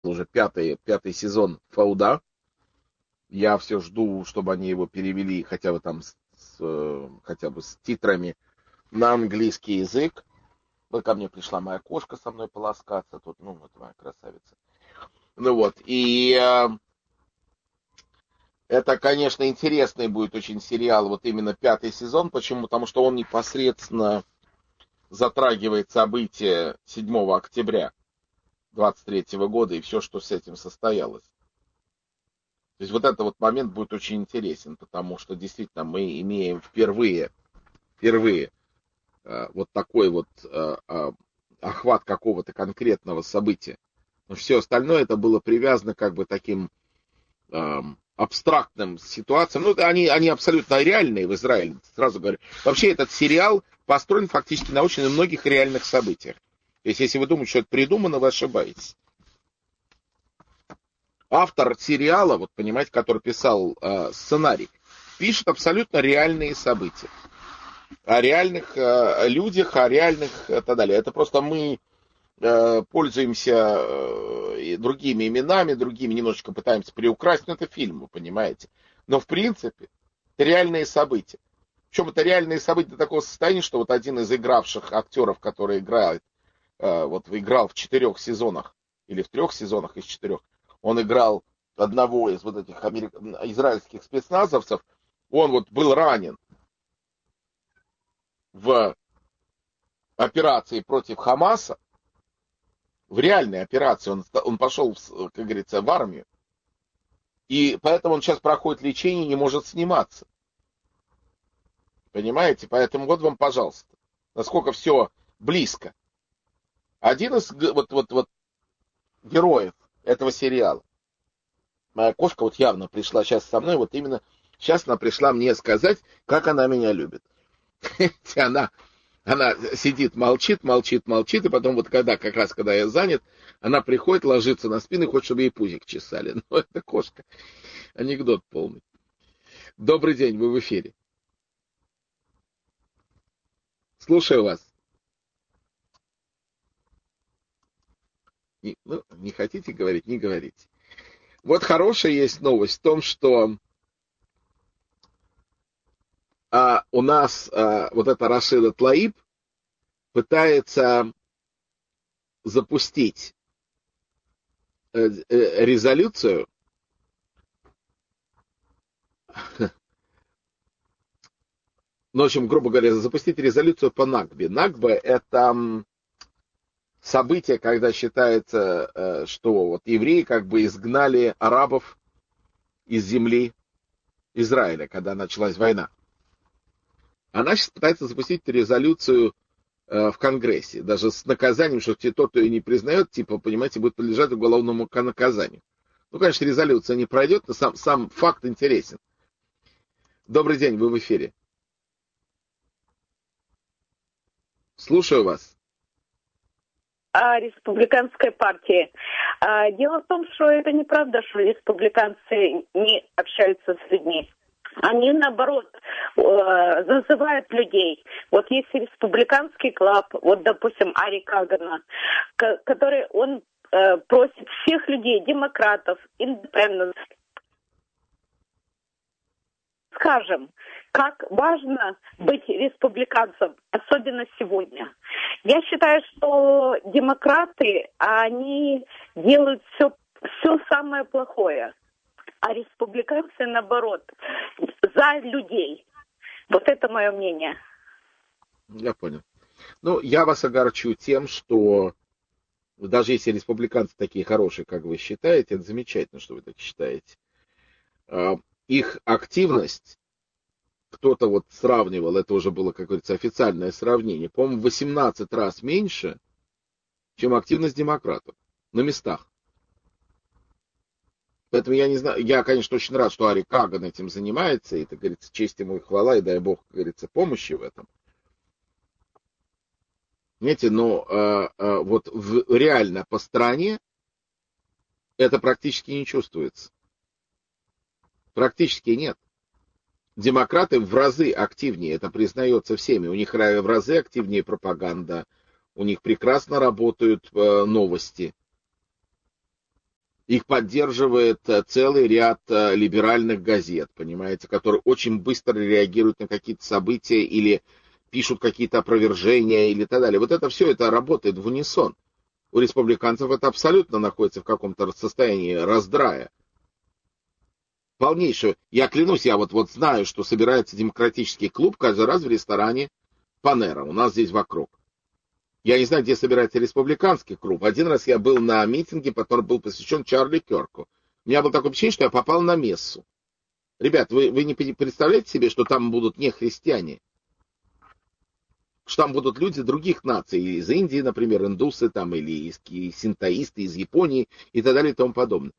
уже пятый сезон «Фауда». Я все жду, чтобы они его перевели хотя бы там хотя бы с титрами на английский язык. Вот ко мне пришла моя кошка со мной поласкаться. Тут, ну, это моя красавица. Ну вот, и это, конечно, интересный будет очень сериал, вот именно пятый сезон. Почему? Потому что он непосредственно затрагивает события 7 октября 23 года и все, что с этим состоялось. То есть вот этот вот момент будет очень интересен, потому что действительно мы имеем впервые вот такой вот охват какого-то конкретного события. Но все остальное это было привязано как бы таким абстрактным ситуациям. Ну, они абсолютно реальные в Израиле, сразу говорю. Вообще этот сериал построен фактически на очень многих реальных событиях. То есть, если вы думаете, что это придумано, вы ошибаетесь. Автор сериала, вот понимаете, который писал сценарий, пишет абсолютно реальные события. О реальных людях, о реальных и так далее. Это просто мы пользуемся другими именами, другими немножечко пытаемся приукрасить. Но это фильм, вы понимаете. Но в принципе это реальные события. Причем это реальные события до такого состояния, что вот один из игравших актеров, который играет, вот играл в 4 сезонах, или в 3 сезонах из 4, он играл одного из вот этих израильских спецназовцев, он вот был ранен в операции против Хамаса, в реальной операции, он пошел, как говорится, в армию, и поэтому он сейчас проходит лечение и не может сниматься. Понимаете? Поэтому вот вам, пожалуйста, насколько все близко. Один из вот героев этого сериала, моя кошка вот явно пришла сейчас со мной, вот именно сейчас она пришла мне сказать, как она меня любит. Она сидит, молчит, молчит, молчит, и потом вот как раз когда я занят, она приходит, ложится на спину и хочет, чтобы ей пузик чесали. Ну, это кошка. Анекдот полный. Добрый день, вы в эфире. Слушаю вас. Не хотите говорить, не говорите. Вот хорошая есть новость в том, что у нас вот эта Рашида Тлаиб пытается запустить резолюцию, ну, в общем, грубо говоря, запустить резолюцию по Накбе. Накба — это событие, когда считается, что вот евреи как бы изгнали арабов из земли Израиля, когда началась война. Она сейчас пытается запустить резолюцию в Конгрессе, даже с наказанием, что тот, кто ее не признает, типа, понимаете, будет подлежать уголовному наказанию. Ну, конечно, резолюция не пройдет, но сам факт интересен. Добрый день, вы в эфире. Слушаю вас. Республиканской партии. Дело в том, что это неправда, что республиканцы не общаются с людьми. Они, наоборот, зазывают людей. Вот есть республиканский клуб, вот, допустим, Ари Кагана, который он просит всех людей, демократов, индепендентов, скажем, как важно быть республиканцем, особенно сегодня. Я считаю, что демократы, они делают все самое плохое, а республиканцы, наоборот, за людей. Вот это мое мнение. Я понял. Ну, я вас огорчу тем, что даже если республиканцы такие хорошие, как вы считаете, это замечательно, что вы так считаете, их активность, кто-то вот сравнивал, это уже было, как говорится, официальное сравнение, по-моему, в 18 раз меньше, чем активность демократов на местах. Поэтому я не знаю, я, конечно, очень рад, что Ари Каган этим занимается, и, как говорится, честь ему и хвала, и дай бог, как говорится, помощи в этом. Знаете, но вот реально по стране это практически не чувствуется. Практически нет. Демократы в разы активнее, это признается всеми. У них в разы активнее пропаганда, у них прекрасно работают новости. Их поддерживает целый ряд либеральных газет, понимаете, которые очень быстро реагируют на какие-то события или пишут какие-то опровержения или так далее. Вот это все, это работает в унисон. У республиканцев это абсолютно находится в каком-то состоянии раздрая. Полнейшего. Я клянусь, я вот знаю, что собирается демократический клуб каждый раз в ресторане Панера, у нас здесь вокруг. Я не знаю, где собирается республиканский клуб. Один раз я был на митинге, который был посвящен Чарли Кёрку. У меня было такое впечатление, что я попал на мессу. Ребят, вы не представляете себе, что там будут не христиане? Что там будут люди других наций, из Индии, например, индусы там, или синтоисты из Японии и так далее и тому подобное.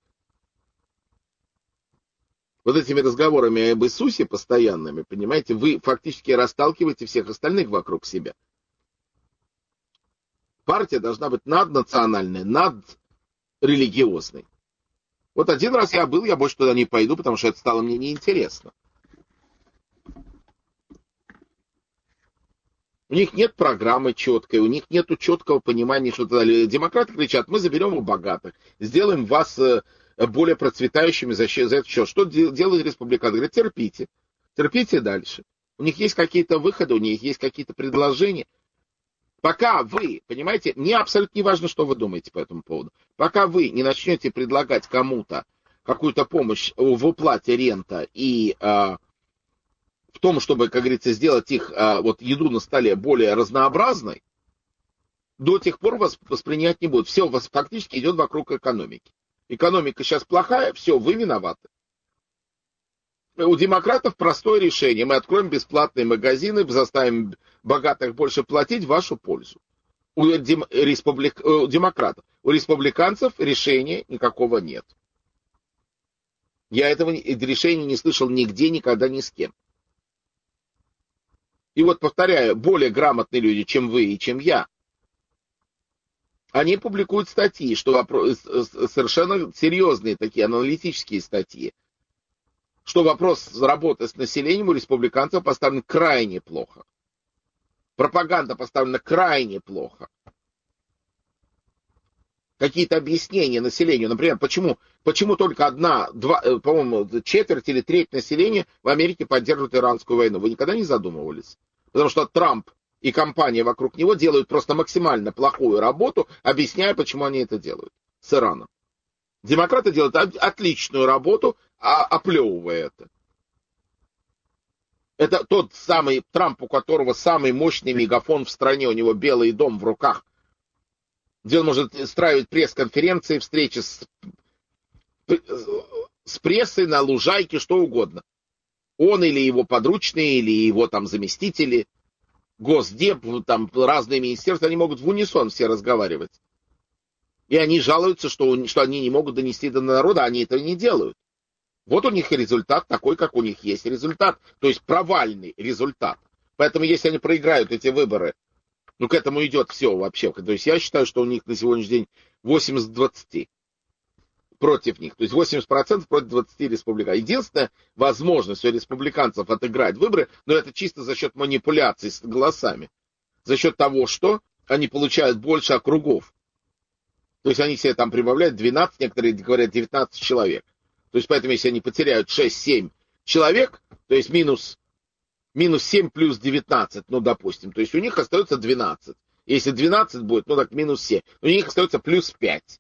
Вот этими разговорами об Иисусе постоянными, понимаете, вы фактически расталкиваете всех остальных вокруг себя. Партия должна быть наднациональной, надрелигиозной. Вот один раз я был, я больше туда не пойду, потому что это стало мне неинтересно. У них нет программы четкой, у них нет четкого понимания, что далее. Демократы кричат, мы заберем у богатых, сделаем вас более процветающими за это счет. Что делают республиканцы? Говорят, терпите, терпите дальше. У них есть какие-то выходы, у них есть какие-то предложения. Пока вы, понимаете, мне абсолютно не важно, что вы думаете по этому поводу. Пока вы не начнете предлагать кому-то какую-то помощь в уплате рента и в том, чтобы, как говорится, сделать их еду на столе более разнообразной, до тех пор вас воспринять не будут. Все у вас фактически идет вокруг экономики. Экономика сейчас плохая, все, вы виноваты. У демократов простое решение. Мы откроем бесплатные магазины, заставим богатых больше платить в вашу пользу. У демократов. У республиканцев решения никакого нет. Я этого решения не слышал нигде, никогда, ни с кем. И вот, повторяю, более грамотные люди, чем вы и чем я, они публикуют статьи, что совершенно серьезные такие аналитические статьи, что вопрос работы с населением у республиканцев поставлен крайне плохо. Пропаганда поставлена крайне плохо. Какие-то объяснения населению, например, почему только по-моему, четверть или треть населения в Америке поддерживают иранскую войну. Вы никогда не задумывались? Потому что Трамп и компания вокруг него делают просто максимально плохую работу, объясняя, почему они это делают с Ираном. Демократы делают отличную работу, оплевывая это. Это тот самый Трамп, у которого самый мощный мегафон в стране, у него Белый дом в руках, где он может устраивать пресс-конференции, встречи с прессой на лужайке, что угодно. Он или его подручные, или его там заместители, Госдеп, там разные министерства, они могут в унисон все разговаривать. И они жалуются, что они не могут донести до народа, они этого не делают. Вот у них результат такой, как у них есть результат. То есть провальный результат. Поэтому если они проиграют эти выборы, к этому идет все вообще. То есть я считаю, что у них на сегодняшний день 80-20 против них. То есть 80% против 20 республиканцев. Единственная возможность у республиканцев отыграть выборы, но это чисто за счет манипуляций с голосами. За счет того, что они получают больше округов. То есть они себе там прибавляют 12, некоторые говорят 19 человек. То есть поэтому если они потеряют 6-7 человек, то есть минус 7 плюс 19, допустим, то есть у них остается 12. Если 12 будет, так минус 7. У них остается плюс 5.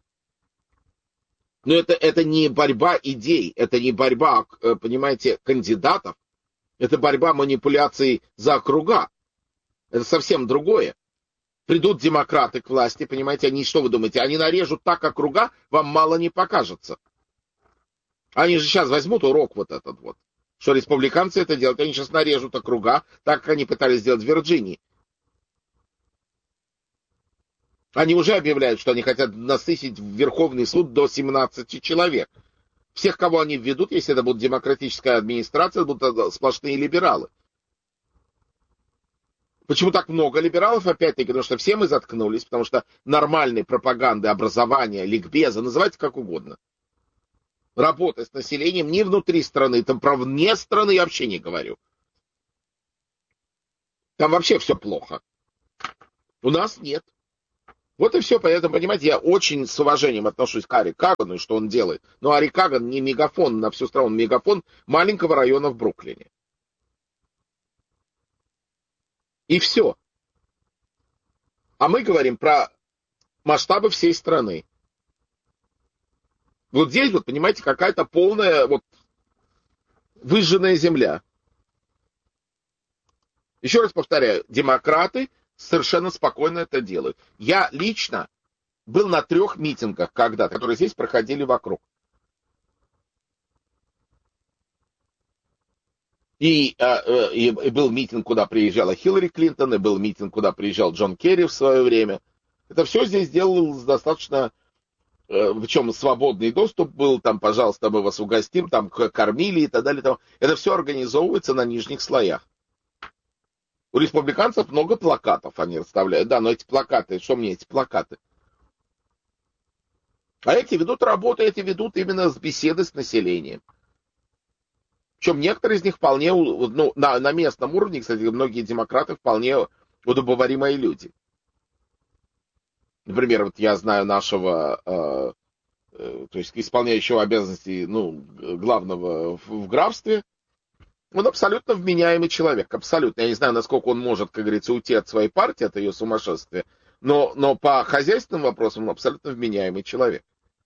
Но это не борьба идей, это не борьба, понимаете, кандидатов. Это борьба манипуляций за округа. Это совсем другое. Придут демократы к власти, понимаете, они что вы думаете? Они нарежут так округа, вам мало не покажется. Они же сейчас возьмут урок вот этот, что республиканцы это делают. Они сейчас нарежут округа, так как они пытались сделать в Вирджинии. Они уже объявляют, что они хотят насытить Верховный суд до 17 человек. Всех, кого они введут, если это будет демократическая администрация, будут сплошные либералы. Почему так много либералов? Опять-таки, потому что все мы заткнулись, потому что нормальной пропаганды, образования, ликбеза, называйте как угодно. Работа с населением не внутри страны, там про вне страны я вообще не говорю. Там вообще все плохо. У нас нет. Вот и все, поэтому, понимаете, я очень с уважением отношусь к Ари Кагану и что он делает. Но Ари Каган не мегафон на всю страну, он мегафон маленького района в Бруклине. И все. А мы говорим про масштабы всей страны. Вот здесь, вот, понимаете, какая-то полная вот выжженная земля. Еще раз повторяю, демократы совершенно спокойно это делают. Я лично был на 3 митингах когда-то, которые здесь проходили вокруг. И был митинг, куда приезжала Хиллари Клинтон, и был митинг, куда приезжал Джон Керри в свое время. Это все здесь делалось достаточно, в чем свободный доступ был, там, пожалуйста, мы вас угостим, там, кормили и так далее. Там. Это все организовывается на нижних слоях. У республиканцев много плакатов они расставляют. Да, но эти плакаты, что мне эти плакаты? А эти ведут работу, эти ведут именно с беседы с населением. Причем некоторые из них вполне, ну, на местном уровне, кстати, многие демократы вполне удобоваримые люди. Например, вот я знаю нашего, то есть исполняющего обязанности, ну, главного в графстве, он абсолютно вменяемый человек, абсолютно. Я не знаю, насколько он может, как говорится, уйти от своей партии, от ее сумасшествия, но по хозяйственным вопросам он абсолютно вменяемый человек.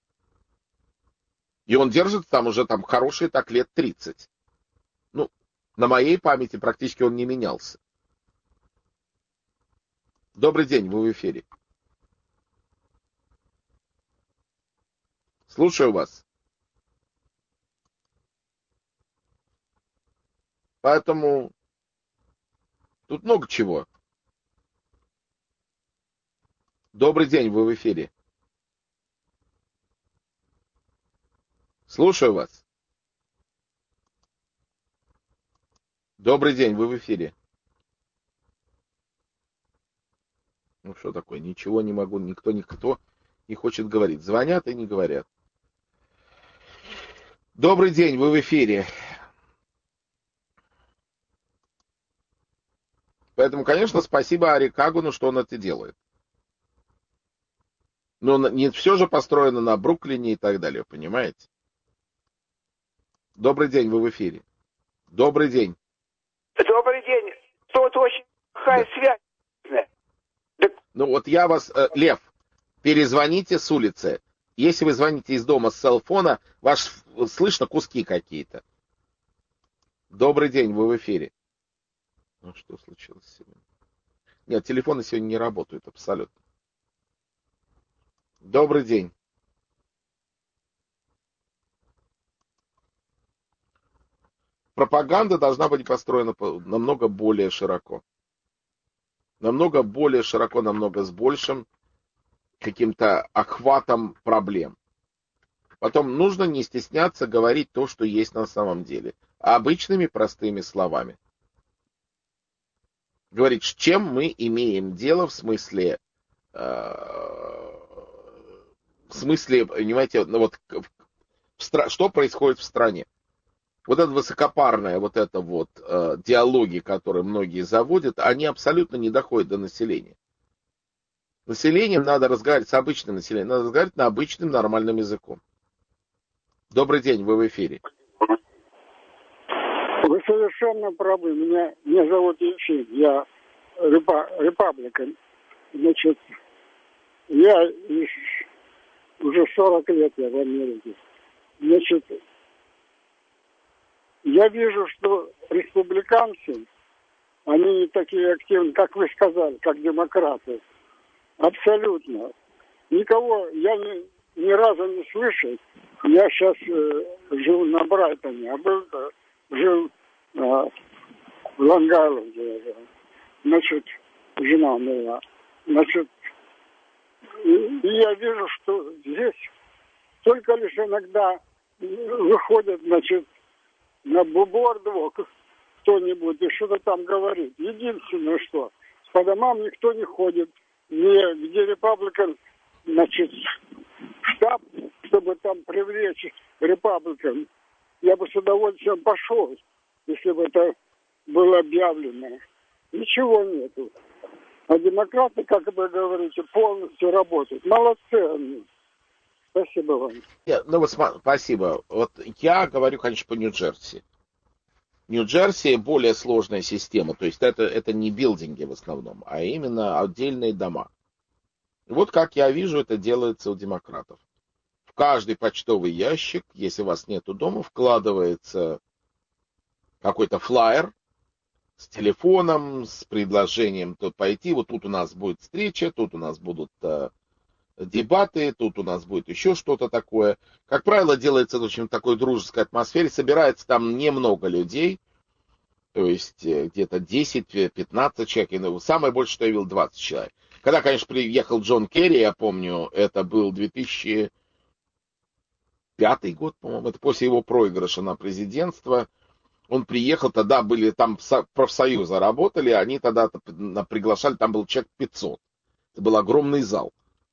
И он держится там уже там хорошие так лет 30. Ну, на моей памяти практически он не менялся. Добрый день, вы в эфире. Слушаю вас. Поэтому тут много чего. Добрый день, вы в эфире. Слушаю вас. Добрый день, вы в эфире. Ну что такое? Ничего не могу, никто не хочет говорить. Звонят и не говорят. Добрый день, вы в эфире. Поэтому, конечно, спасибо Ари Кагану, что он это делает. Но не все же построено на Бруклине и так далее, понимаете? Добрый день, вы в эфире. Добрый день. Добрый день. Тут очень плохая связь. Ну вот я вас, Лев, перезвоните с улицы. Если вы звоните из дома с селфона, слышно куски какие-то. Добрый день, вы в эфире. Ну что случилось сегодня? Нет, телефоны сегодня не работают абсолютно. Добрый день. Пропаганда должна быть построена намного более широко. Намного более широко, намного с большим каким-то охватом проблем. Потом нужно не стесняться говорить то, что есть на самом деле. Обычными простыми словами. Говорить, с чем мы имеем дело в смысле, понимаете, ну вот, что происходит в стране. Вот это высокопарное, вот это вот диалоги, которые многие заводят, они абсолютно не доходят до населения. Населением надо разговаривать с обычным населением, надо разговаривать на обычным нормальным языком. Добрый день, вы в эфире. Вы совершенно правы. Меня зовут Ефим, я репабликан. Значит, я уже 40 лет я в Америке. Значит, я вижу, что республиканцы, они не такие активны, как вы сказали, как демократы. Абсолютно. Никого я ни разу не слышал. Я сейчас жил на Брайтоне, а жил в Лонг-Айленде. Значит, жена моя. Значит, и я вижу, что здесь только лишь иногда выходят, значит, на бубордвок кто-нибудь и что-то там говорит. Единственное, что по домам никто не ходит. Где репабликан, значит, штаб, чтобы там привлечь репабликан, я бы с удовольствием пошел, если бы это было объявлено. Ничего нету. А демократы, как вы говорите, полностью работают. Молодцы они. Спасибо вам. Ну вот спасибо. Вот я говорю, конечно, по Нью-Джерси. Нью-Джерси более сложная система, то есть это не билдинги в основном, а именно отдельные дома. И вот как я вижу, это делается у демократов. В каждый почтовый ящик, если у вас нету дома, вкладывается какой-то флаер с телефоном, с предложением тут пойти, вот тут у нас будет встреча, тут у нас будут дебаты, тут у нас будет еще что-то такое. Как правило, делается в очень такой дружеской атмосфере, собирается там немного людей, то есть где-то 10-15 человек, самое большее, что я видел, 20 человек. Когда, конечно, приехал Джон Керри, я помню, это был 2005 год, по-моему, это после его проигрыша на президентство. Он приехал, тогда были там профсоюзы работали, они тогда приглашали, там был человек 500. Это был огромный зал.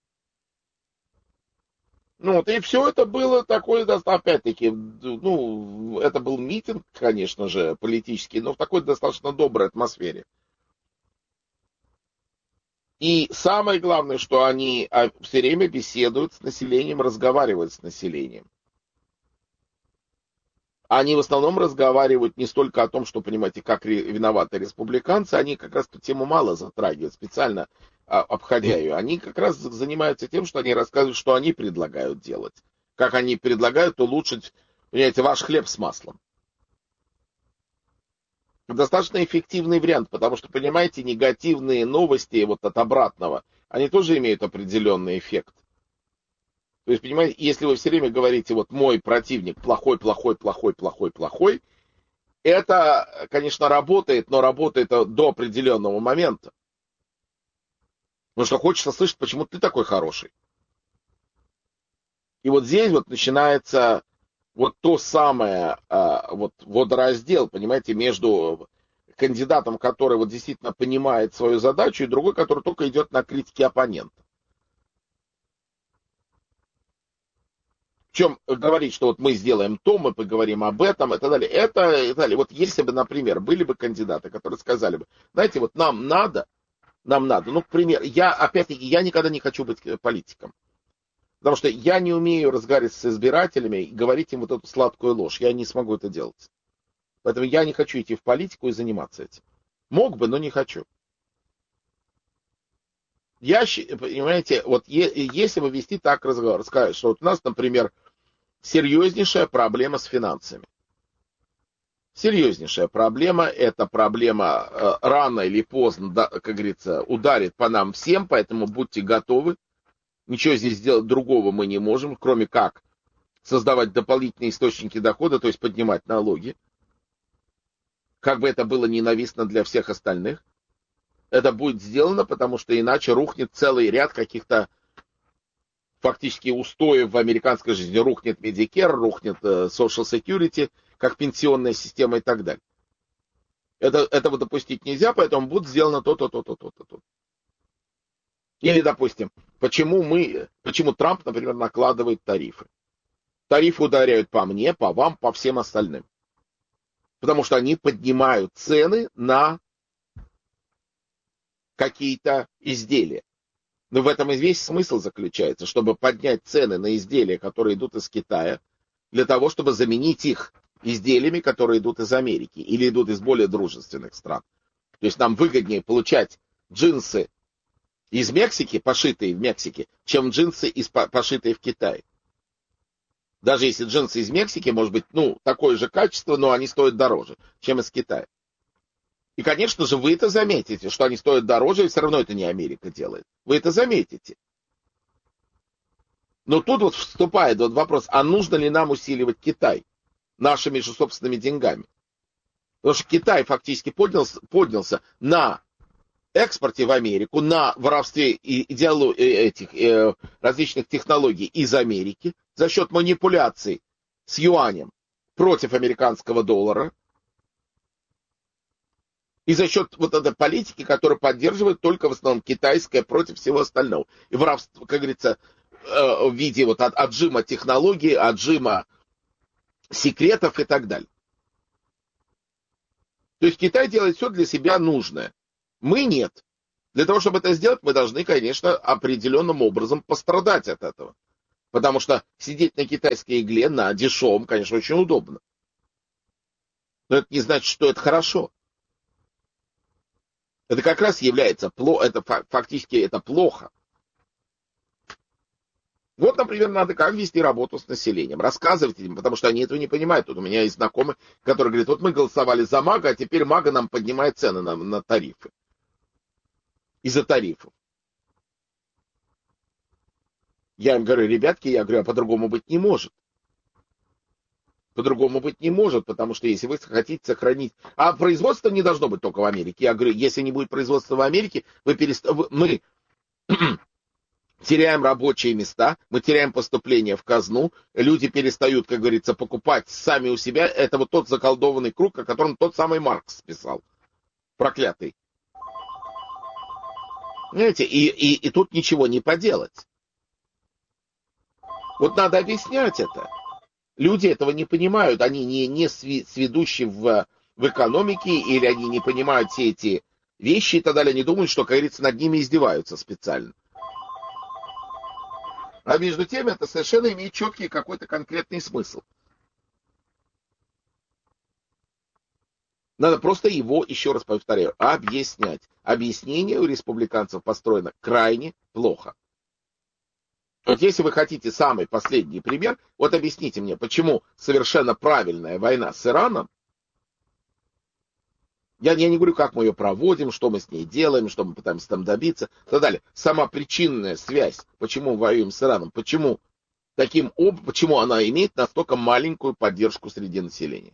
Ну вот, и все это было такое, опять-таки, ну, это был митинг, конечно же, политический, но в такой достаточно доброй атмосфере. И самое главное, что они все время беседуют с населением, разговаривают с населением. Они в основном разговаривают не столько о том, что, понимаете, как виноваты республиканцы, они как раз эту тему мало затрагивают, специально обходя ее. Они как раз занимаются тем, что они рассказывают, что они предлагают делать. Как они предлагают улучшить, понимаете, ваш хлеб с маслом. Достаточно эффективный вариант, потому что, понимаете, негативные новости вот от обратного, они тоже имеют определенный эффект. То есть, понимаете, если вы все время говорите, вот мой противник плохой, плохой, плохой, плохой, плохой, это, конечно, работает, но работает до определенного момента. Потому что хочется слышать, почему ты такой хороший. И вот здесь вот начинается вот то самое вот водораздел, понимаете, между кандидатом, который вот действительно понимает свою задачу, и другой, который только идет на критике оппонента. В чем говорить, что вот мы сделаем то, мы поговорим об этом и так далее. И так далее. Вот если бы, например, были бы кандидаты, которые сказали бы, знаете, вот нам надо, ну, к примеру, опять-таки, я никогда не хочу быть политиком. Потому что я не умею разговаривать с избирателями и говорить им вот эту сладкую ложь. Я не смогу это делать. Поэтому я не хочу идти в политику и заниматься этим. Мог бы, но не хочу. Понимаете, вот если бы вести так разговор, сказать, что вот у нас, например, серьезнейшая проблема с финансами. Серьезнейшая проблема, эта проблема рано или поздно, как говорится, ударит по нам всем, поэтому будьте готовы. Ничего здесь сделать другого мы не можем, кроме как создавать дополнительные источники дохода, то есть поднимать налоги. Как бы это было ненавистно для всех остальных. Это будет сделано, потому что иначе рухнет целый ряд каких-то фактически устоев в американской жизни. Рухнет Medicare, рухнет Social Security, как пенсионная система и так далее. Этого допустить нельзя, поэтому будет сделано то. Или, допустим, почему Трамп, например, накладывает тарифы? Тарифы ударяют по мне, по вам, по всем остальным. Потому что они поднимают цены на какие-то изделия. Но в этом и весь смысл заключается, чтобы поднять цены на изделия, которые идут из Китая, для того, чтобы заменить их изделиями, которые идут из Америки или идут из более дружественных стран. То есть нам выгоднее получать джинсы из Мексики, пошитые в Мексике, чем джинсы, пошитые в Китае. Даже если джинсы из Мексики, может быть, такое же качество, но они стоят дороже, чем из Китая. И, конечно же, вы это заметите, что они стоят дороже, и все равно это не Америка делает. Вы это заметите. Но тут вот вступает вот вопрос, а нужно ли нам усиливать Китай нашими же собственными деньгами? Потому что Китай фактически поднялся на экспорте в Америку, на воровстве этих различных технологий из Америки за счет манипуляций с юанем против американского доллара и за счет вот этой политики, которую поддерживает только в основном китайская против всего остального. И воровство, как говорится, в виде вот отжима технологий, отжима секретов и так далее. То есть Китай делает все для себя нужное. Мы нет. Для того, чтобы это сделать, мы должны, конечно, определенным образом пострадать от этого. Потому что сидеть на китайской игле, на дешевом, конечно, очень удобно. Но это не значит, что это хорошо. Это как раз является фактически это плохо. Вот, например, надо как вести работу с населением. Рассказывать им, потому что они этого не понимают. Тут у меня есть знакомый, который говорит, вот мы голосовали за МАГА, а теперь МАГА нам поднимает цены на тарифы. Из-за тарифов. Я им говорю, ребятки, а по-другому быть не может. По-другому быть не может, потому что если вы хотите сохранить... А производство не должно быть только в Америке. Я говорю, если не будет производства в Америке, мы теряем рабочие места, мы теряем поступление в казну, люди перестают, как говорится, покупать сами у себя. Это вот тот заколдованный круг, о котором тот самый Маркс писал. Проклятый. Понимаете, и тут ничего не поделать. Вот надо объяснять это. Люди этого не понимают, они не сведущи в экономике, или они не понимают все эти вещи и так далее, они думают, что, как говорится, над ними издеваются специально. А между тем это совершенно имеет четкий какой-то конкретный смысл. Надо просто его, еще раз повторяю, объяснять. Объяснение у республиканцев построено крайне плохо. Вот если вы хотите самый последний пример, вот объясните мне, почему совершенно правильная война с Ираном, я не говорю, как мы ее проводим, что мы с ней делаем, что мы пытаемся там добиться, и так далее. Сама причинная связь, почему воюем с Ираном, почему она имеет настолько маленькую поддержку среди населения.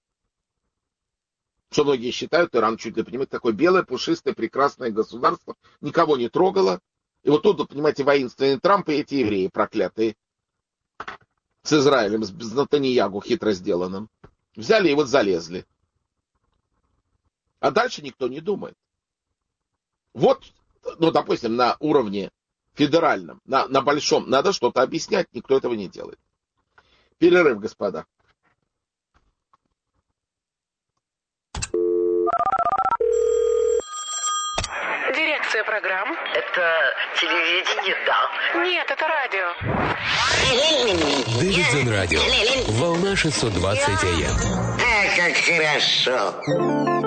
Что многие считают, Иран чуть ли, понимаете, такое белое, пушистое, прекрасное государство, никого не трогало. И вот тут, понимаете, воинственный Трамп и эти евреи проклятые с Израилем, с Натаньягу хитро сделанным. Взяли и вот залезли. А дальше никто не думает. Вот, допустим, на уровне федеральном, на большом, надо что-то объяснять, никто этого не делает. Перерыв, господа. Дирекция программ. Это телевидение, да. Нет, это радио. Дэвидсон радио. Волна 620 АМ. Как хорошо.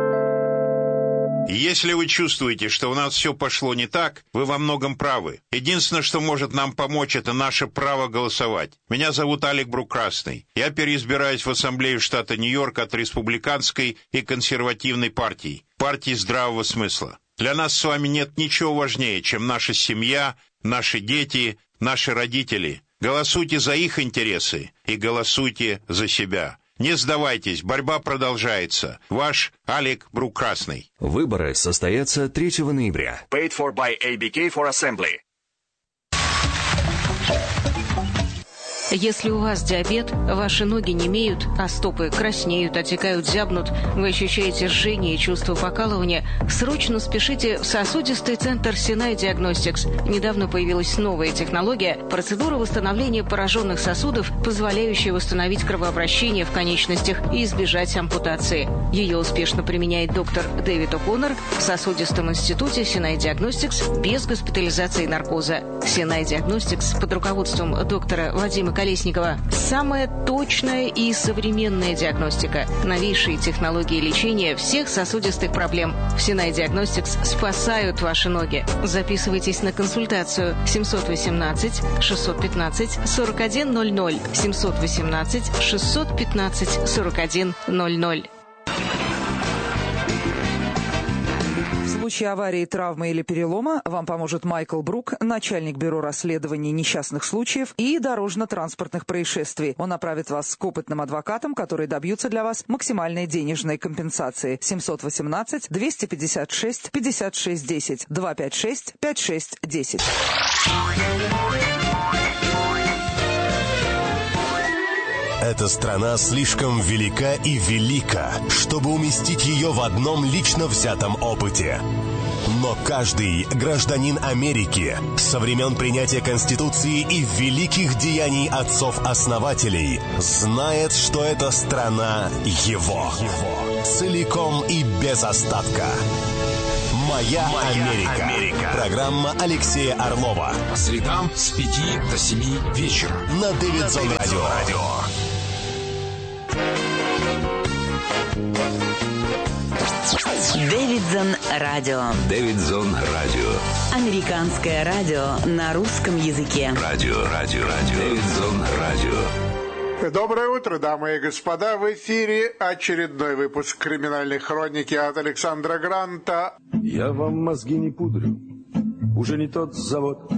Если вы чувствуете, что у нас все пошло не так, вы во многом правы. Единственное, что может нам помочь, это наше право голосовать. Меня зовут Алек Брук-Красный. Я переизбираюсь в Ассамблею штата Нью-Йорк от республиканской и консервативной партий, партии здравого смысла. Для нас с вами нет ничего важнее, чем наша семья, наши дети, наши родители. Голосуйте за их интересы и голосуйте за себя. Не сдавайтесь, борьба продолжается. Ваш Алек Брук-Красный. Выборы состоятся 3 ноября. Paid for by ABK for Assembly. Если у вас диабет, ваши ноги немеют, а стопы краснеют, отекают, зябнут, вы ощущаете жжение и чувство покалывания, срочно спешите в сосудистый центр Sinai Diagnostics. Недавно появилась новая технология – процедура восстановления пораженных сосудов, позволяющая восстановить кровообращение в конечностях и избежать ампутации. Ее успешно применяет доктор Дэвид О'Коннор в сосудистом институте Sinai Diagnostics без госпитализации и наркоза. Sinai Diagnostics под руководством доктора Вадима Колесникова. Самая точная и современная диагностика. Новейшие технологии лечения всех сосудистых проблем. В Sinai Diagnostics спасают ваши ноги. Записывайтесь на консультацию 718-615-4100. 718-615-4100. В случае аварии, травмы или перелома вам поможет Майкл Брук, начальник бюро расследований несчастных случаев и дорожно-транспортных происшествий. Он направит вас к опытным адвокатам, которые добьются для вас максимальной денежной компенсации. 718-256-5610. 256-5610. Эта страна слишком велика и велика, чтобы уместить ее в одном лично взятом опыте. Но каждый гражданин Америки со времен принятия Конституции и великих деяний отцов-основателей знает, что эта страна его. Целиком и без остатка. «Моя Америка». Программа Алексея Орлова. По средам с 5 до 7 вечера. На Дэвидсон Радио. Дэвидсон Радио. Дэвидсон Радио. Американское радио на русском языке. Радио. Дэвидсон Радио. Доброе утро, дамы и господа. В эфире очередной выпуск «Криминальной хроники» от Александра Гранта. Я вам мозги не пудрю, уже не тот завод.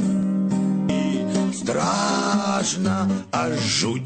Страшно, аж жуть.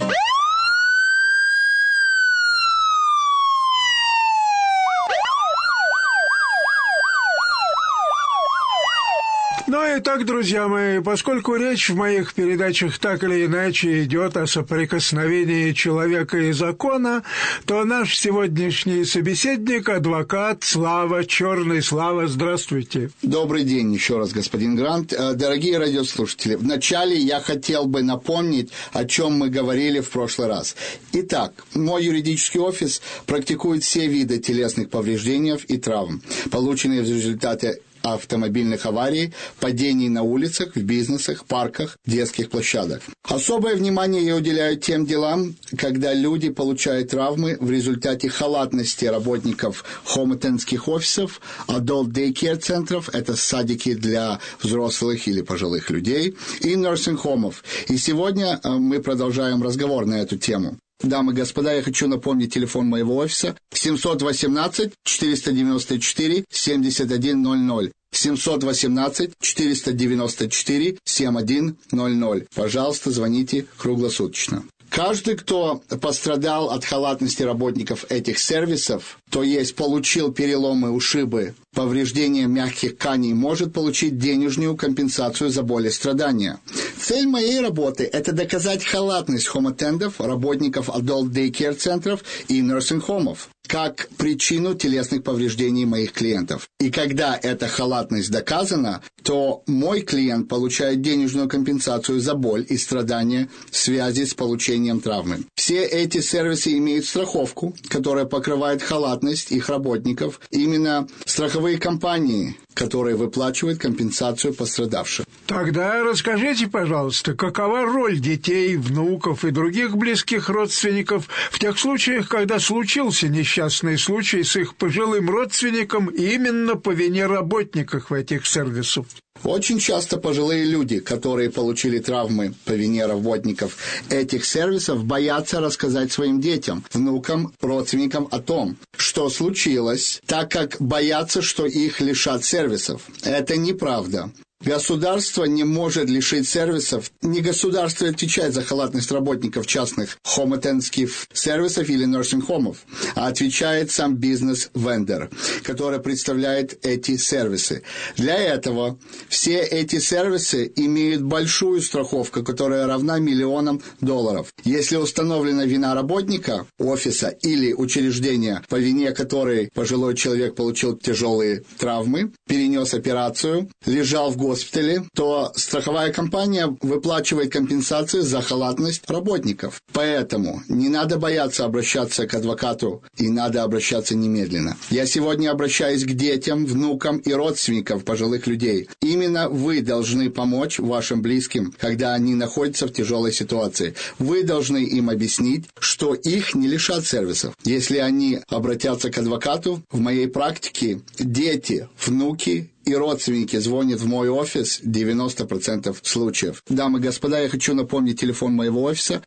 Ну и так, друзья мои, поскольку речь в моих передачах так или иначе идет о соприкосновении человека и закона, то наш сегодняшний собеседник — адвокат Слава Черный. Слава, здравствуйте. Добрый день еще раз, господин Грант. Дорогие радиослушатели, вначале я хотел бы напомнить, о чем мы говорили в прошлый раз. Итак, мой юридический офис практикует все виды телесных повреждений и травм, полученные в результате автомобильных аварий, падений на улицах, в бизнесах, парках, детских площадках. Особое внимание я уделяю тем делам, когда люди получают травмы в результате халатности работников хомотенских офисов, adult daycare центров, это садики для взрослых или пожилых людей, и nursing-хомов. И сегодня мы продолжаем разговор на эту тему. Дамы и господа, я хочу напомнить телефон моего офиса 718-494-7100. 718-494-7100. Пожалуйста, звоните круглосуточно. Каждый, кто пострадал от халатности работников этих сервисов, то есть получил переломы, ушибы, повреждения мягких тканей, может получить денежную компенсацию за боль и страдания. Цель моей работы – это доказать халатность хомотендов, работников adult daycare центров и nursing-хомов как причину телесных повреждений моих клиентов. И когда эта халатность доказана, то мой клиент получает денежную компенсацию за боль и страдания в связи с получением травмы. Все эти сервисы имеют страховку, которая покрывает халатность их работников. Именно страховые компании, которые выплачивают компенсацию пострадавшим. Тогда расскажите, пожалуйста, какова роль детей, внуков и других близких родственников в тех случаях, когда случился несчастный случай с их пожилым родственником именно по вине работников этих сервисов? Очень часто пожилые люди, которые получили травмы по вине работников этих сервисов, боятся рассказать своим детям, внукам, родственникам о том, что случилось, так как боятся, что их лишат сервисов. Это неправда. Государство не может лишить сервисов. Не государство отвечает за халатность работников частных хомотенских сервисов или нерсинг-хомов, а отвечает сам бизнес-вендор, который представляет эти сервисы. Для этого все эти сервисы имеют большую страховку, которая равна $1 000 000. Если установлена вина работника, офиса или учреждения, по вине которой пожилой человек получил тяжелые травмы, перенес операцию, лежал в госпитале, то страховая компания выплачивает компенсацию за халатность работников. Поэтому не надо бояться обращаться к адвокату, и надо обращаться немедленно. Я сегодня обращаюсь к детям, внукам и родственникам пожилых людей. Именно вы должны помочь вашим близким, когда они находятся в тяжелой ситуации. Вы должны им объяснить, что их не лишат сервисов. Если они обратятся к адвокату, в моей практике дети, внуки и родственники звонят в мой офис 90% случаев. Дамы и господа, я хочу напомнить телефон моего офиса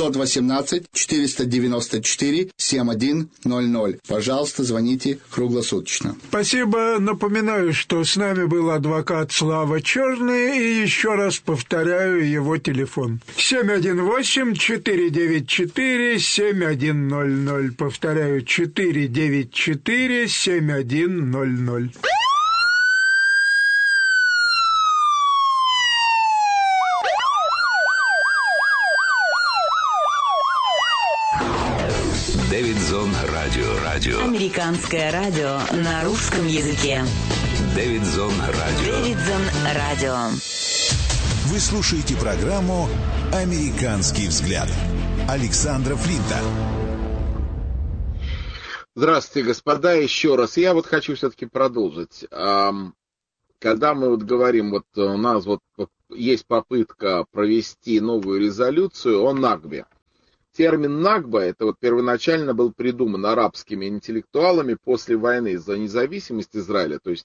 718-494-7100. Пожалуйста, звоните круглосуточно. Спасибо. Напоминаю, что с нами был адвокат Слава Черный, и еще раз повторяю его телефон. 718-494-7100. Повторяю, 494-7100. Дэвидсон Радио. Американское радио на русском языке. Дэвидсон Радио. Вы слушаете программу «Американский взгляд» Александра Флинта. Здравствуйте, господа, еще раз. Я вот хочу все-таки продолжить. Когда мы вот говорим, вот у нас вот есть попытка провести новую резолюцию о Нагбе. Термин Нагба, это вот первоначально был придуман арабскими интеллектуалами после войны за независимость Израиля, то есть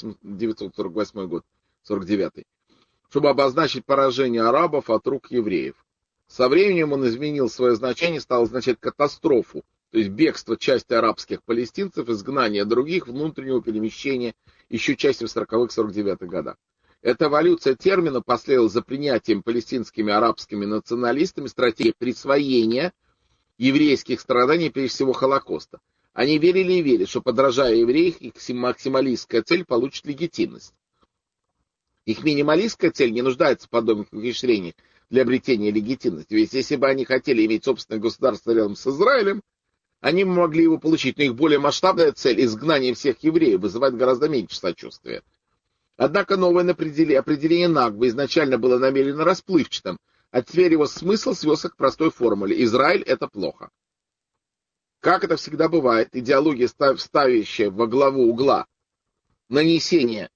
1948 год, 49, чтобы обозначить поражение арабов от рук евреев. Со временем он изменил свое значение, стал означать катастрофу, то есть бегство части арабских палестинцев, изгнание других, внутреннего перемещения еще части в 40-х, 49-х годах. Эта эволюция термина последовала за принятием палестинскими арабскими националистами стратегии присвоения еврейских страданий, прежде всего Холокоста. Они верили и верили, что, подражая евреям, их максималистская цель получит легитимность. Их минималистская цель не нуждается в подобных ухищрениях для обретения легитимности. Ведь если бы они хотели иметь собственное государство рядом с Израилем, они могли его получить, но их более масштабная цель, изгнание всех евреев, вызывает гораздо меньше сочувствия. Однако новое определение Нагбы изначально было намеренно расплывчатым, а теперь его смысл свелся к простой формуле: Израиль — это плохо. Как это всегда бывает, идеология, ставящая во главу угла нанесение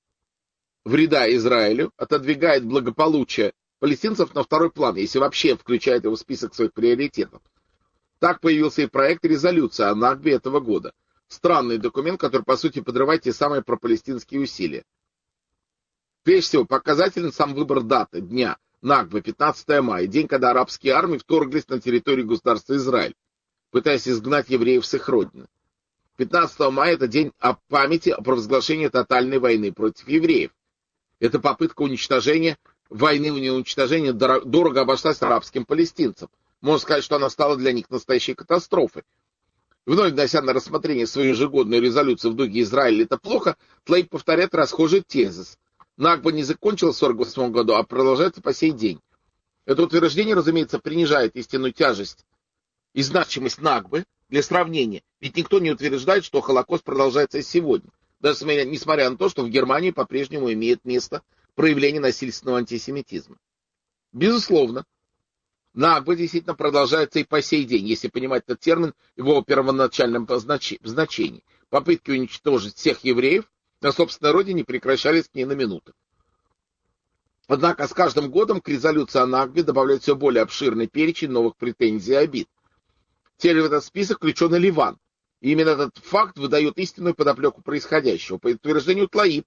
вреда Израилю, отодвигает благополучие палестинцев на второй план, если вообще включает его в список своих приоритетов. Так появился и проект резолюции о Нагбе этого года. Странный документ, который, по сути, подрывает те самые пропалестинские усилия. Прежде всего, показателен сам выбор даты, дня, Нагбы, 15 мая, день, когда арабские армии вторглись на территорию государства Израиль, пытаясь изгнать евреев с их родины. 15 мая – это день о памяти о провозглашении тотальной войны против евреев. Это попытка уничтожения, войны уничтожения дорого обошлась арабским палестинцам. Можно сказать, что она стала для них настоящей катастрофой. Вновь внося на рассмотрение свою ежегодную резолюцию в духе «Израиль — это плохо», Тлаиб повторяет расхожий тезис. Нагба не закончилась в 1948 году, а продолжается по сей день. Это утверждение, разумеется, принижает истинную тяжесть и значимость Нагбы. Для сравнения, ведь никто не утверждает, что Холокост продолжается и сегодня, даже несмотря на то, что в Германии по-прежнему имеет место проявление насильственного антисемитизма. Безусловно, Нагба действительно продолжается и по сей день, если понимать этот термин в его первоначальном значении. Попытки уничтожить всех евреев на собственной родине прекращались ни на минуту. Однако с каждым годом к резолюции о Нагбе добавляют все более обширный перечень новых претензий и обид. Теперь в этот список включен и Ливан. И именно этот факт выдает истинную подоплеку происходящего. По утверждению Тлаиб,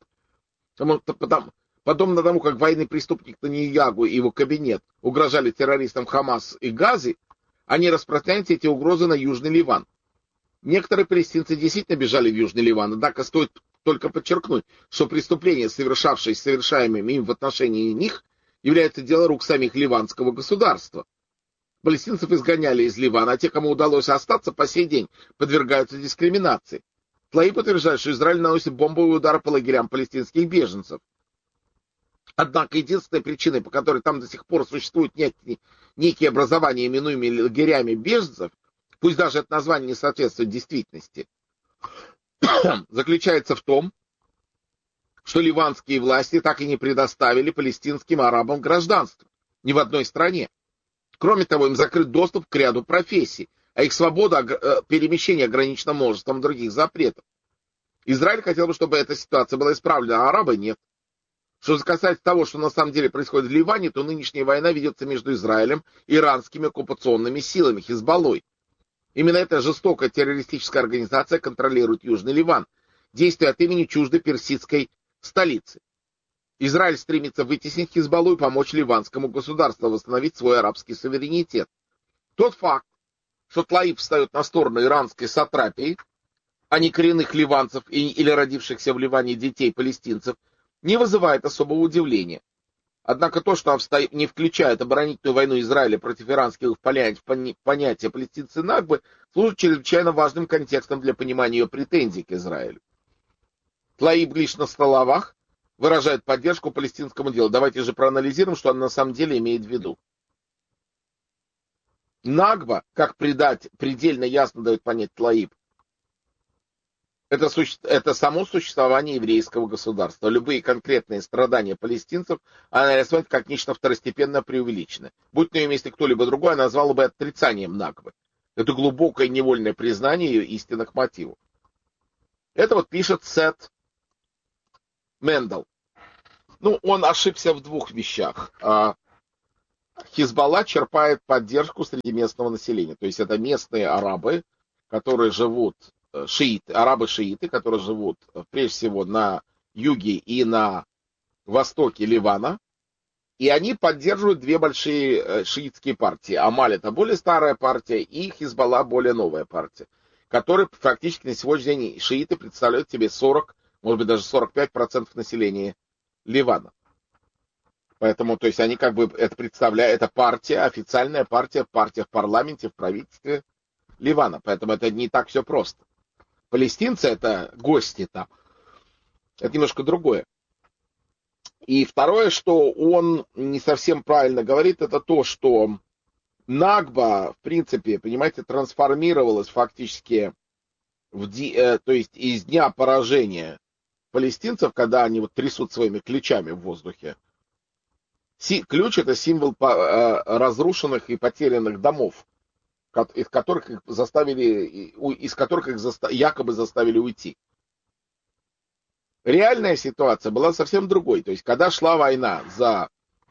подобно тому, как военный преступник Нетаньяху и его кабинет угрожали террористам Хамас и Гази, они распространяют эти угрозы на Южный Ливан. Некоторые палестинцы действительно бежали в Южный Ливан, однако стоит только подчеркнуть, что преступления, совершаемыми им в отношении них, являются делом рук самих ливанского государства. Палестинцев изгоняли из Ливана, а те, кому удалось остаться, по сей день подвергаются дискриминации. Тлаиб утверждает, что Израиль наносит бомбовые удары по лагерям палестинских беженцев. Однако единственной причиной, по которой там до сих пор существуют некие образования, именуемые лагерями беженцев, пусть даже это название не соответствует действительности, заключается в том, что ливанские власти так и не предоставили палестинским арабам гражданство ни в одной стране. Кроме того, им закрыт доступ к ряду профессий, а их свобода перемещения ограничена множеством других запретов. Израиль хотел бы, чтобы эта ситуация была исправлена, а арабы нет. Что же касается того, что на самом деле происходит в Ливане, то нынешняя война ведется между Израилем и иранскими оккупационными силами, Хизбаллой. Именно эта жестокая террористическая организация контролирует Южный Ливан, действуя от имени чуждой персидской столицы. Израиль стремится вытеснить Хизбаллу и помочь ливанскому государству восстановить свой арабский суверенитет. Тот факт, что Тлаиб встает на сторону иранской сатрапии, а не коренных ливанцев или родившихся в Ливане детей палестинцев, не вызывает особого удивления. Однако то, что не включает оборонительную войну Израиля против иранских понятия палестинцы Нагбы, служит чрезвычайно важным контекстом для понимания ее претензий к Израилю. Тлаиб лишь на словах выражает поддержку палестинскому делу. Давайте же проанализируем, что он на самом деле имеет в виду. Нагба, как предельно ясно дает понять Тлаиб, это само существование еврейского государства. Любые конкретные страдания палестинцев она рассматривает как нечто второстепенно преувеличенное. Будь на ее месте кто-либо другой, она назвала бы отрицанием Нагбы. Это глубокое невольное признание ее истинных мотивов. Это вот пишет Сет Мендел. Ну, он ошибся в двух вещах. Хизбалла черпает поддержку среди местного населения. То есть это местные арабы, которые живут, арабы-шииты, которые живут прежде всего на юге и на востоке Ливана. И они поддерживают две большие шиитские партии. Амаль — это более старая партия, и Хизбалла — более новая партия, которые фактически на сегодняшний день шииты представляют себе 40, может быть даже 45% населения Ливана. Поэтому, то есть они как бы это представляют, это партия, официальная партия в парламенте, в правительстве Ливана. Поэтому это не так все просто. Палестинцы — это гости там. Это немножко другое. И второе, что он не совсем правильно говорит, это то, что Нагба, в принципе, понимаете, трансформировалась фактически то есть из дня поражения палестинцев, когда они вот трясут своими ключами в воздухе. Ключ — это символ разрушенных и потерянных домов, из которых их якобы заставили уйти. Реальная ситуация была совсем другой. То есть, когда шла война за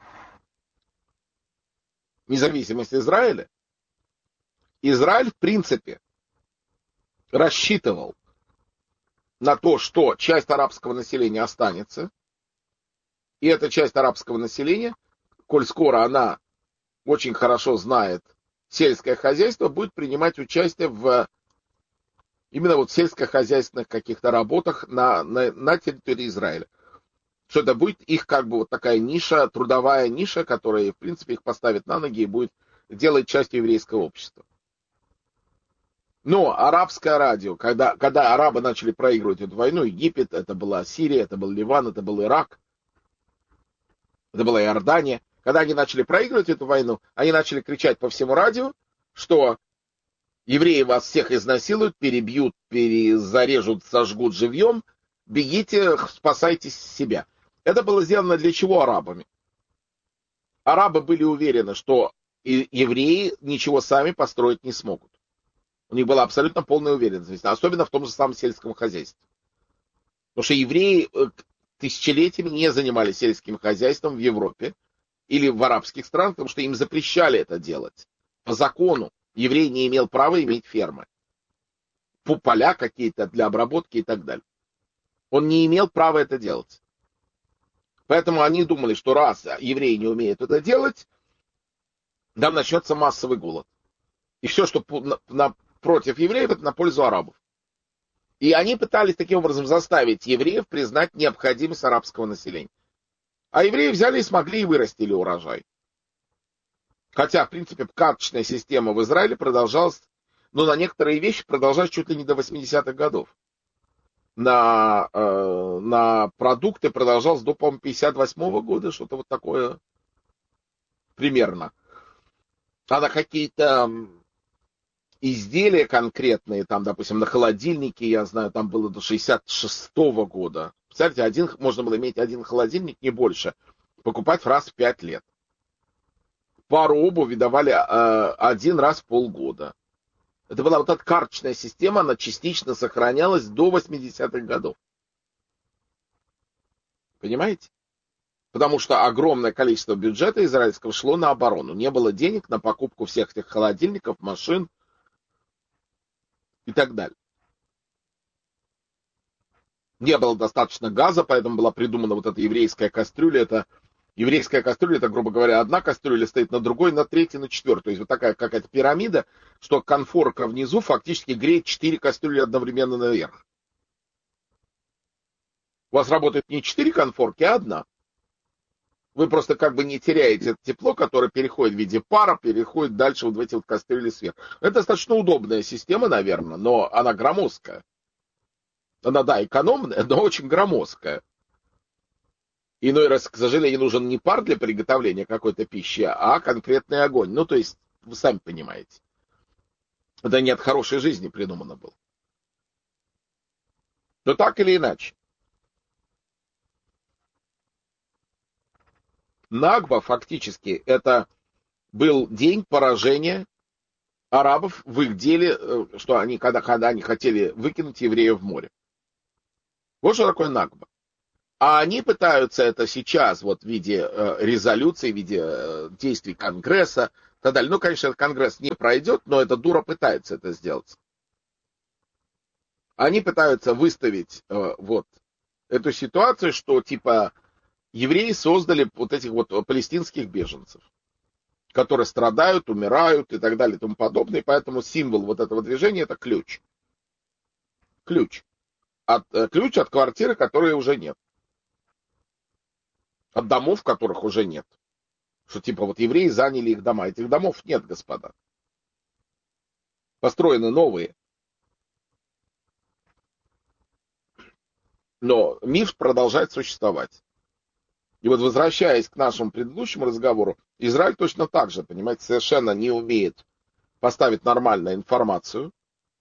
независимость Израиля, Израиль, в принципе, рассчитывал на то, что часть арабского населения останется, и эта часть арабского населения, коль скоро она очень хорошо знает сельское хозяйство, будет принимать участие в именно вот сельскохозяйственных каких-то работах на территории Израиля. Что это будет их как бы вот такая ниша, трудовая ниша, которая, в принципе, их поставит на ноги и будет делать частью еврейского общества. Но арабское радио, когда арабы начали проигрывать эту войну, Египет, это была Сирия, это был Ливан, это был Ирак, это была Иордания, когда они начали проигрывать эту войну, они начали кричать по всему радио, что евреи вас всех изнасилуют, перебьют, зарежут, сожгут живьем, бегите, спасайте себя. Это было сделано для чего арабами? Арабы были уверены, что евреи ничего сами построить не смогут. У них была абсолютно полная уверенность, особенно в том же самом сельском хозяйстве. Потому что евреи тысячелетиями не занимались сельским хозяйством в Европе или в арабских странах, потому что им запрещали это делать. По закону еврей не имел права иметь фермы, поля какие-то для обработки и так далее. Он не имел права это делать. Поэтому они думали, что раз евреи не умеют это делать, там начнется массовый голод. И все, что против евреев, это на пользу арабов. И они пытались таким образом заставить евреев признать необходимость арабского населения. А евреи взяли и смогли и вырастили урожай. Хотя, в принципе, карточная система в Израиле продолжалась, но на некоторые вещи продолжалась чуть ли не до 80-х годов. На продукты продолжалась до, по-моему, 58-го года, что-то вот такое примерно. А на какие-то изделия конкретные, там, допустим, на холодильнике, я знаю, там было до 66-го года. Представляете, можно было иметь один холодильник, не больше, покупать раз в 5 лет. Пару обуви давали один раз в полгода. Это была вот эта карточная система, она частично сохранялась до 80-х годов. Понимаете? Потому что огромное количество бюджета израильского шло на оборону. Не было денег на покупку всех этих холодильников, машин и так далее. Не было достаточно газа, поэтому была придумана вот эта еврейская кастрюля. Еврейская кастрюля, это, грубо говоря, одна кастрюля стоит на другой, на третьей, на четвертой. То есть вот такая какая-то пирамида, что конфорка внизу фактически греет 4 кастрюли одновременно наверх. У вас работает не 4 конфорки, а одна. Вы просто как бы не теряете это тепло, которое переходит в виде пара, переходит дальше вот в эти вот кастрюли сверху. Это достаточно удобная система, наверное, но она громоздкая. Она, да, экономная, но очень громоздкая. Иной раз, к сожалению, нужен не пар для приготовления какой-то пищи, а конкретный огонь. Ну, то есть, вы сами понимаете. Это не от хорошей жизни придумано было. Но так или иначе. Нагба фактически это был день поражения арабов в их деле, что они, когда они хотели выкинуть евреев в море. Вот что такое Накба. А они пытаются это сейчас вот в виде резолюции, в виде действий Конгресса и так далее. Ну, конечно, этот Конгресс не пройдет, но эта дура пытается это сделать. Они пытаются выставить вот эту ситуацию, что типа евреи создали вот этих вот палестинских беженцев, которые страдают, умирают и так далее и тому подобное. И поэтому символ вот этого движения — это ключ. Ключ от квартиры, которой уже нет. От домов, которых уже нет. Что типа вот евреи заняли их дома. Этих домов нет, господа. Построены новые. Но миф продолжает существовать. И вот возвращаясь к нашему предыдущему разговору, Израиль точно так же, понимаете, совершенно не умеет поставить нормальную информацию,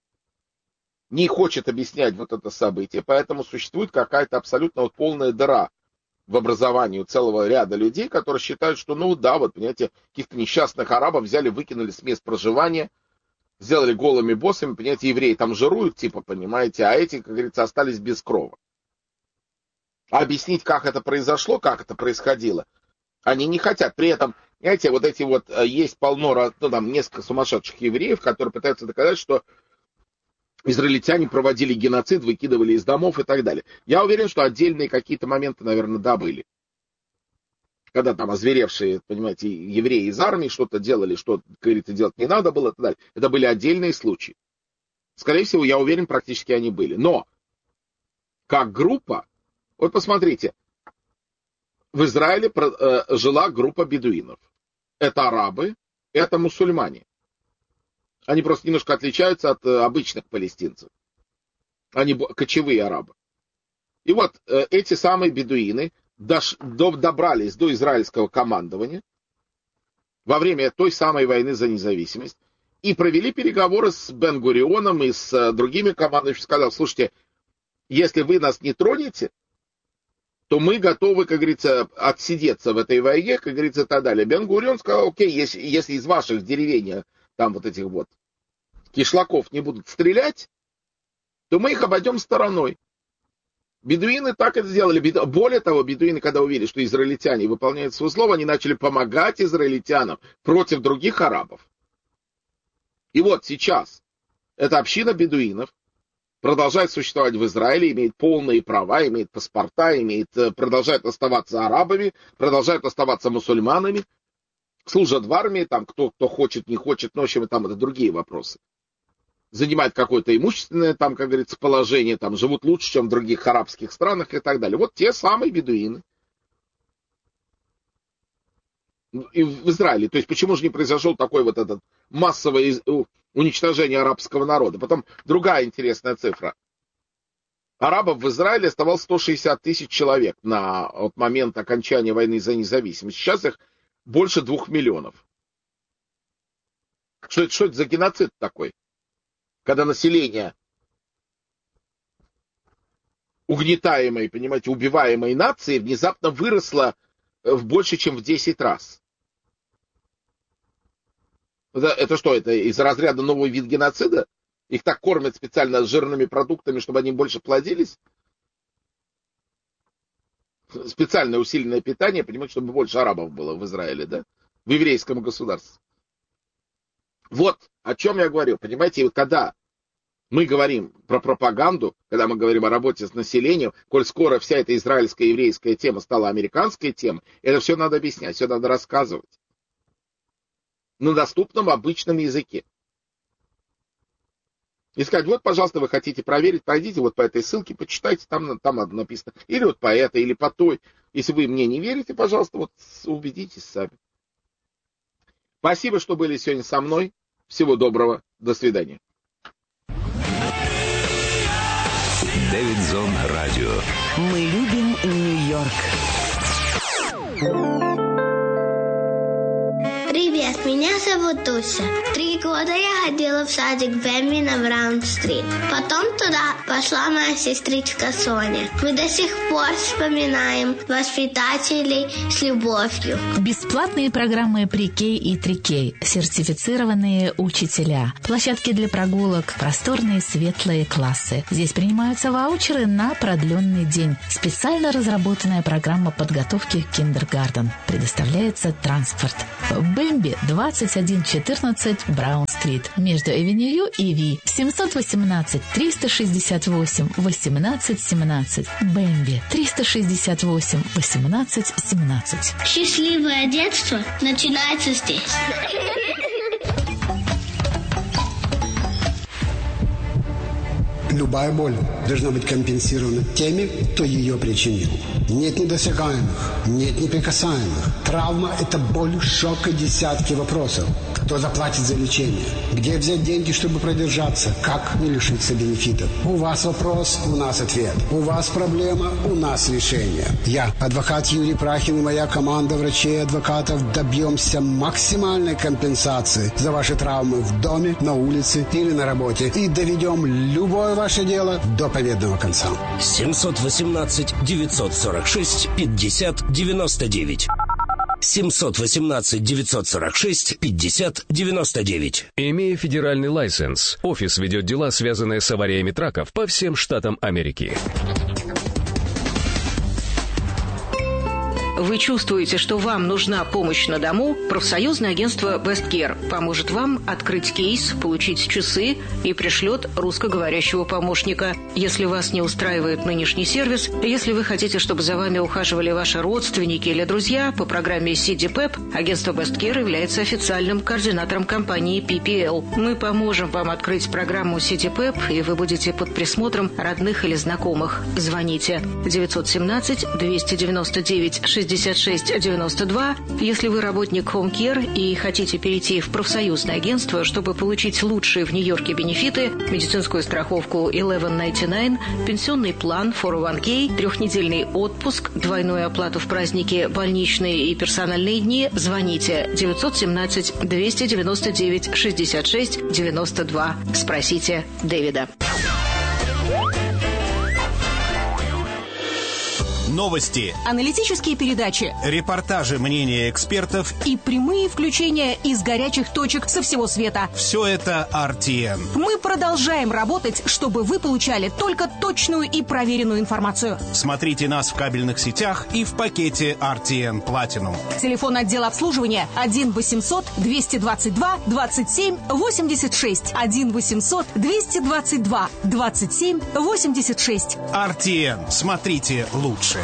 не хочет объяснять вот это событие, поэтому существует какая-то абсолютно вот полная дыра в образовании у целого ряда людей, которые считают, что, ну да, вот, понимаете, каких-то несчастных арабов взяли, выкинули с мест проживания, сделали голыми боссами, понимаете, евреи там жируют, типа, понимаете, а эти, как говорится, остались без крова. А объяснить, как это произошло, как это происходило, они не хотят. При этом, знаете, вот эти вот, есть полно, ну, там, несколько сумасшедших евреев, которые пытаются доказать, что израильтяне проводили геноцид, выкидывали из домов и так далее. Я уверен, что отдельные какие-то моменты, наверное, да, были. Когда там озверевшие, понимаете, евреи из армии что-то делали, что, как говорится, делать не надо было и так далее. Это были отдельные случаи. Скорее всего, я уверен, практически они были. Но, как группа, вот посмотрите, в Израиле жила группа бедуинов. Это арабы, это мусульмане. Они просто немножко отличаются от обычных палестинцев. Они кочевые арабы. И вот эти самые бедуины добрались до израильского командования во время той самой войны за независимость и провели переговоры с Бен-Гурионом и с другими командами, сказав: слушайте, если вы нас не тронете, то мы готовы, как говорится, отсидеться в этой войне, как говорится, и так далее. Бен-Гурион сказал: окей, если из ваших деревень, там вот этих вот кишлаков не будут стрелять, то мы их обойдем стороной. Бедуины так это сделали. Более того, бедуины, когда увидели, что израильтяне выполняют свое слово, они начали помогать израильтянам против других арабов. И вот сейчас эта община бедуинов продолжает существовать в Израиле, имеет полные права, имеет паспорта, продолжает оставаться арабами, продолжает оставаться мусульманами, служат в армии, там кто хочет, не хочет, но в общем, там это другие вопросы. Занимают какое-то имущественное, там, как говорится, положение, там живут лучше, чем в других арабских странах и так далее. Вот те самые бедуины. И в Израиле. То есть почему же не произошел такой вот этот массовое уничтожение арабского народа? Потом другая интересная цифра. Арабов в Израиле оставалось 160 тысяч человек от момента окончания войны за независимость. Сейчас их больше 2 миллионов. Что это за геноцид такой? Когда население угнетаемой, понимаете, убиваемой нации внезапно выросло в больше, чем в 10 раз. Это что, это из разряда новый вид геноцида? Их так кормят специально жирными продуктами, чтобы они больше плодились? Специальное усиленное питание, понимаете, чтобы больше арабов было в Израиле, да? В еврейском государстве. Вот о чем я говорю, понимаете, вот когда мы говорим про пропаганду, когда мы говорим о работе с населением, коль скоро вся эта израильская еврейская тема стала американской темой, это все надо объяснять, все надо рассказывать на доступном обычном языке. И сказать: вот, пожалуйста, вы хотите проверить, пройдите вот по этой ссылке, почитайте, там написано, или вот по этой, или по той. Если вы мне не верите, пожалуйста, вот убедитесь сами. Спасибо, что были сегодня со мной. Всего доброго. До свидания. Дэвидзон Радио. Мы любим Нью-Йорк. Привет, меня зовут Туся. 3 года я ходила в садик Бэмби на Браун-стрит. Потом туда пошла моя сестричка Соня. Мы до сих пор вспоминаем воспитателей с любовью. Бесплатные программы Pre-K и 3K, сертифицированные учителя, площадки для прогулок, просторные светлые классы. Здесь принимаются ваучеры на продленный день. Специально разработанная программа подготовки к киндергартен. Предоставляется транспорт. Бэмби 2114 Браун-стрит. Между Эвеню и Ви. 718-368-1817. Бэмби 368-1817. Счастливое детство начинается здесь. Любая боль должна быть компенсирована теми, кто ее причинил. Нет недосягаемых, нет неприкасаемых. Травма – это боль, шок и десятки вопросов. Кто заплатит за лечение? Где взять деньги, чтобы продержаться? Как не лишиться бенефитов? У вас вопрос, у нас ответ. У вас проблема, у нас решение. Я, адвокат Юрий Прахин и моя команда врачей и адвокатов добьемся максимальной компенсации за ваши травмы в доме, на улице или на работе. И доведем любое ваше дело до победного конца. 718-946-50-99. 718-946-50-99. Имея федеральный лайсенс, офис ведет дела, связанные с авариями траков по всем штатам Америки. Вы чувствуете, что вам нужна помощь на дому? Профсоюзное агентство Best Care поможет вам открыть кейс, получить часы и пришлет русскоговорящего помощника. Если вас не устраивает нынешний сервис, если вы хотите, чтобы за вами ухаживали ваши родственники или друзья, по программе CDPEP агентство Best Care является официальным координатором компании PPL. Мы поможем вам открыть программу CDPEP, и вы будете под присмотром родных или знакомых. Звоните 917-299-6692. Если вы работник Home Care и хотите перейти в профсоюзное агентство, чтобы получить лучшие в Нью-Йорке бенефиты, медицинскую страховку 1199, пенсионный план 401k, 3-недельный отпуск, двойную оплату в праздники, больничные и персональные дни, звоните 917-299-6692. Спросите Дэвида. Новости, аналитические передачи, репортажи, мнения экспертов и прямые включения из горячих точек со всего света. Все это RTN. Мы продолжаем работать, чтобы вы получали только точную и проверенную информацию. Смотрите нас в кабельных сетях и в пакете RTN Platinum. Телефон отдела обслуживания 1-800-222-27-86. 1-800-222-27-86. RTN. Смотрите лучше.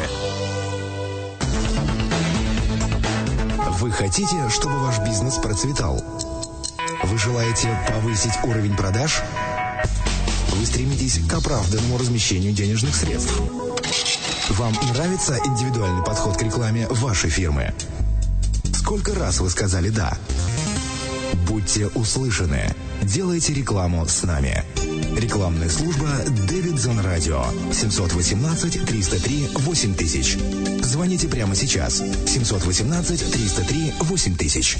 Вы хотите, чтобы ваш бизнес процветал? Вы желаете повысить уровень продаж? Вы стремитесь к оправданному размещению денежных средств? Вам нравится индивидуальный подход к рекламе вашей фирмы? Сколько раз вы сказали «да»? Будьте услышаны. Делайте рекламу с нами. Рекламная служба Davidson Radio. 718-303-8000. Звоните прямо сейчас. 718-303-8000.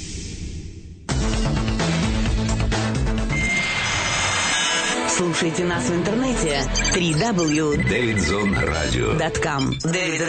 Слушайте нас в интернете www.davidsonradio.com.